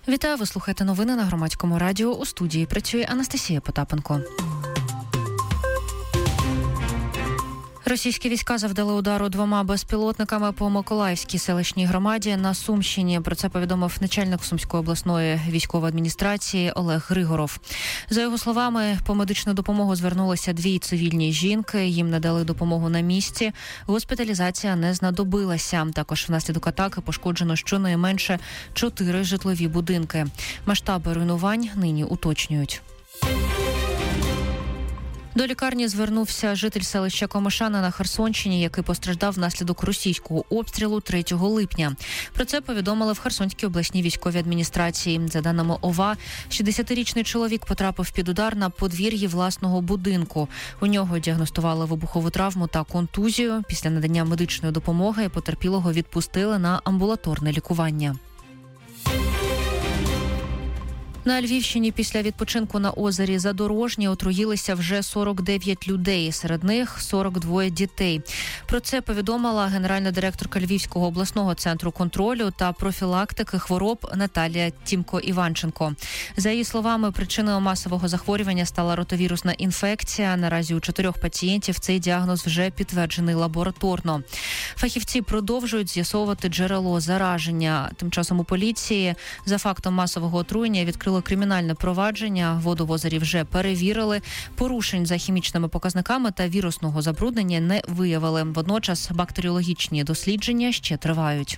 Вітаю, ви слухаєте новини на Громадському радіо. У студії працює Анастасія Потапенко. Російські війська завдали удару 2 безпілотниками по Миколаївській селищній громаді на Сумщині. Про це повідомив начальник Сумської обласної військової адміністрації Олег Григоров. За його словами, по медичну допомогу звернулися 2 цивільні жінки. Їм надали допомогу на місці. Госпіталізація не знадобилася. Також внаслідок атаки пошкоджено щонайменше 4 житлові будинки. Масштаби руйнувань нині уточнюють. До лікарні звернувся житель селища Комишани на Херсонщині, який постраждав внаслідок російського обстрілу 3 липня. Про це повідомили в Херсонській обласній військовій адміністрації. За даними ОВА, 60-річний чоловік потрапив під удар на подвір'ї власного будинку. У нього діагностували вибухову травму та контузію. Після надання медичної допомоги потерпілого відпустили на амбулаторне лікування. На Львівщині після відпочинку на озері Задорожнє отруїлися вже 49 людей, серед них 42 дітей. Про це повідомила генеральна директорка Львівського обласного центру контролю та профілактики хвороб Наталія Тімко-Іванченко. За її словами, причиною масового захворювання стала ротовірусна інфекція. Наразі у 4 пацієнтів цей діагноз вже підтверджений лабораторно. Фахівці продовжують з'ясовувати джерело зараження. Тим часом у поліції за фактом масового отруєння відкрили кримінальне провадження. Воду в озері вже перевірили. Порушень за хімічними показниками та вірусного забруднення не виявили. Водночас бактеріологічні дослідження ще тривають.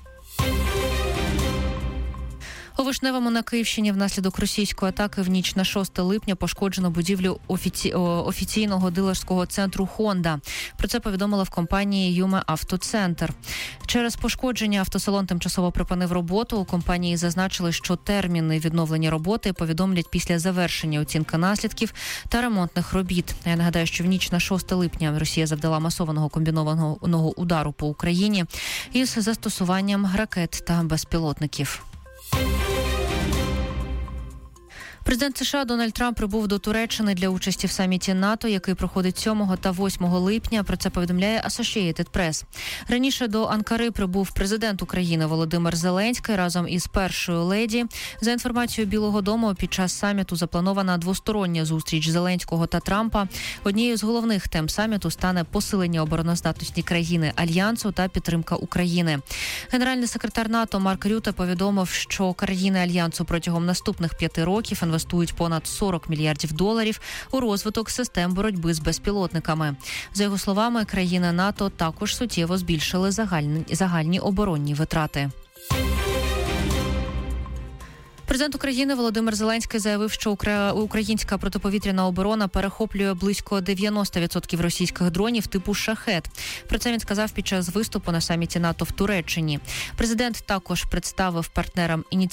У Вишневому на Київщині внаслідок російської атаки в ніч на 6 липня пошкоджено будівлю офіційного дилерського центру «Хонда». Про це повідомили в компанії «Юме Автоцентр». Через пошкодження автосалон тимчасово припинив роботу. У компанії зазначили, що терміни відновлення роботи повідомлять після завершення оцінки наслідків та ремонтних робіт. Я нагадаю, що в ніч на 6 липня Росія завдала масованого комбінованого удару по Україні із застосуванням ракет та безпілотників. Президент США Дональд Трамп прибув до Туреччини для участі в саміті НАТО, який проходить 7 та 8 липня. Про це повідомляє Associated Press. Раніше до Анкари прибув президент України Володимир Зеленський разом із першою леді. За інформацією Білого дому, під час саміту запланована двостороння зустріч Зеленського та Трампа. Однією з головних тем саміту стане посилення обороноздатності країни Альянсу та підтримка України. Генеральний секретар НАТО Марк Рюте повідомив, що країни Альянсу протягом наступних 5 років інвестують понад $40 мільярдів у розвиток систем боротьби з безпілотниками. За його словами, країни НАТО також суттєво збільшили загальні оборонні витрати. Президент України Володимир Зеленський заявив, що українська протиповітряна оборона перехоплює близько 90% російських дронів типу «Шахед». Про це він сказав під час виступу на саміті НАТО в Туреччині. Президент також представив партнерам ініціативу